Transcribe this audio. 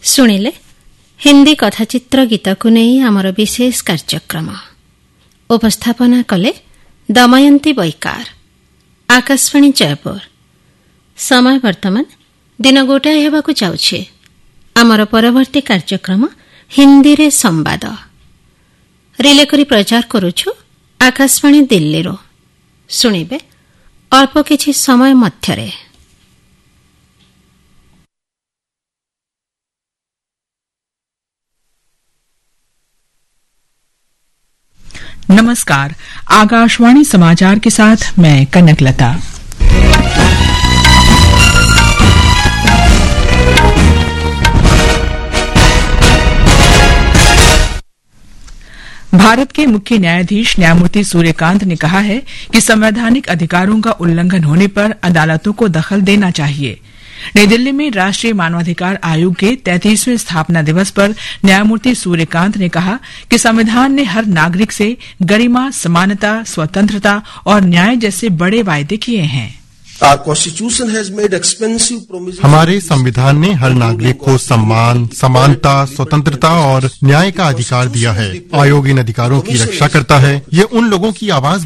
ଶୁଣିଲେ ହିନ୍ଦୀ କଥାଚିତ୍ର ଗୀତକୁ ନେଇ ଆମର ବିଶେଷ କାର୍ଯ୍ୟକ୍ରମ ଉପସ୍ଥାପନା କଲେ ଦମୟନ୍ତୀ ବୈକାର। ଆକାଶବାଣୀ ଜୟପୁର। ସମୟ ବର୍ତ୍ତମାନ ଦିନ 1 ହେବାକୁ ଯାଉଛି। ଆମର ପରବର୍ତ୍ତୀ କାର୍ଯ୍ୟକ୍ରମ ହିନ୍ଦୀରେ ସମ୍ବାଦ ରିଲେ କରି ପ୍ରଚାର କରୁଛୁ ଆକାଶବାଣୀ ଦିଲ୍ଲୀରୁ। ଶୁଣିବେ ଅଳ୍ପ କିଛି ସମୟ ମଧ୍ୟରେ। नमस्कार, आकाशवाणी समाचार के साथ मैं कनकलता। भारत के मुख्य न्यायाधीश न्यायमूर्ति सूर्यकांत ने कहा है कि संवैधानिक अधिकारों का उल्लंघन होने पर अदालतों को दखल देना चाहिए। नई दिल्ली में राष्ट्रीय मानवाधिकार आयोग के 33वें स्थापना दिवस पर न्यायमूर्ति सूर्यकांत ने कहा कि संविधान ने हर नागरिक से गरिमा, समानता, स्वतंत्रता और न्याय जैसे बड़े वायदे किए हैं। हमारे संविधान ने हर नागरिक को सम्मान, समानता, स्वतंत्रता और न्याय का अधिकार दिया है। आयोग इन अधिकारों की रक्षा करता है। ये उन लोगों की आवाज